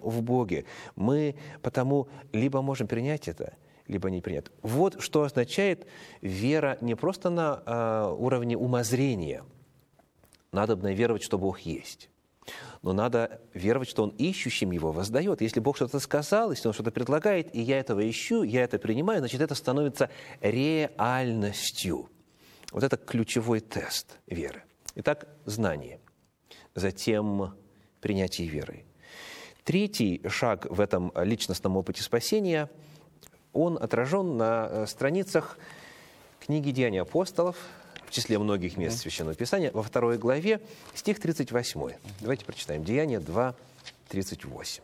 в Боге. Мы потому либо можем принять это, либо не принять. Вот что означает вера не просто на уровне умозрения. Надо веровать, что Бог есть. Но надо веровать, что Он ищущим Его воздает. Если Бог что-то сказал, если Он что-то предлагает, и я этого ищу, я это принимаю, значит, это становится реальностью. Вот это ключевой тест веры. Итак, знание. Затем принятие веры. Третий шаг в этом личностном опыте спасения, он отражен на страницах книги «Деяния апостолов», в числе многих мест Священного Писания, во 2 главе, стих 38. Давайте прочитаем. Деяния 2, 38.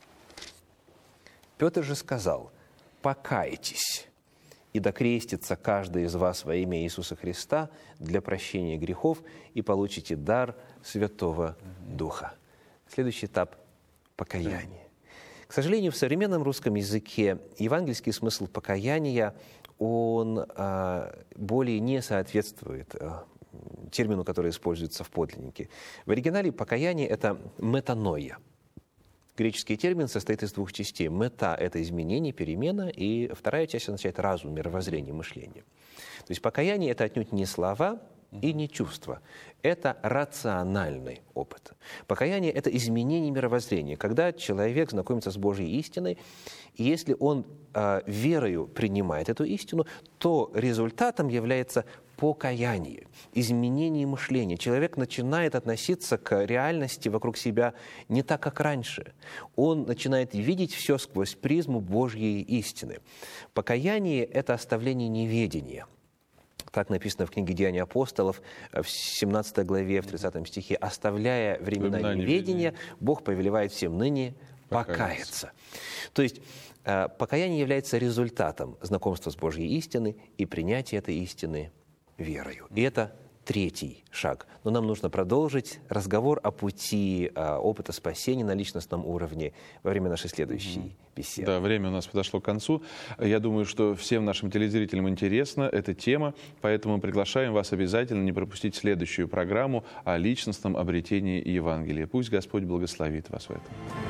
«Петр же сказал: покайтесь, и докрестится каждый из вас во имя Иисуса Христа для прощения грехов, и получите дар Святого Духа». Следующий этап – покаяние. К сожалению, в современном русском языке евангельский смысл покаяния, он более не соответствует термину, который используется в подлиннике. В оригинале покаяние – это метаноия. Греческий термин состоит из двух частей. Мета – это изменение, перемена, и вторая часть означает разум, мировоззрение, мышление. То есть покаяние – это отнюдь не слова и не чувства. Это рациональный опыт. Покаяние – это изменение мировоззрения. Когда человек знакомится с Божьей истиной, и если он верою принимает эту истину, то результатом является покаяние, изменение мышления. Человек начинает относиться к реальности вокруг себя не так, как раньше. Он начинает видеть все сквозь призму Божьей истины. Покаяние – это оставление неведения. Так написано в книге «Деяния апостолов» в 17 главе, в 30 стихе. «Оставляя времена неведения, Бог повелевает всем ныне покаяться». То есть покаяние является результатом знакомства с Божьей истиной и принятия этой истины верою. И это третий шаг. Но нам нужно продолжить разговор о пути опыта спасения на личностном уровне во время нашей следующей беседы. Да, время у нас подошло к концу. Я думаю, что всем нашим телезрителям интересна эта тема, поэтому приглашаем вас обязательно не пропустить следующую программу о личностном обретении Евангелия. Пусть Господь благословит вас в этом.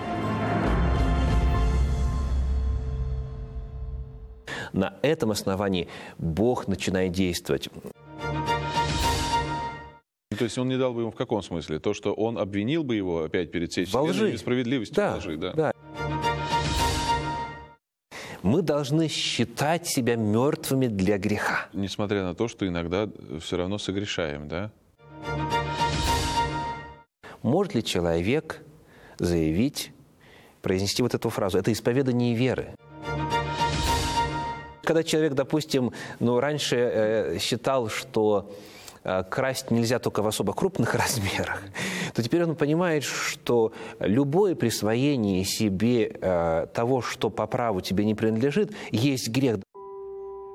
На этом основании Бог начинает действовать. То есть он не дал бы ему в каком смысле? То, что он обвинил бы его опять перед всей вселенной в несправедливости, да, во лжи, да? Да. Мы должны считать себя мертвыми для греха. Несмотря на то, что иногда все равно согрешаем, да? Может ли человек заявить, произнести вот эту фразу? Это исповедание веры. Когда человек, допустим, раньше считал, что красть нельзя только в особо крупных размерах, то теперь он понимает, что любое присвоение себе того, что по праву тебе не принадлежит, есть грех.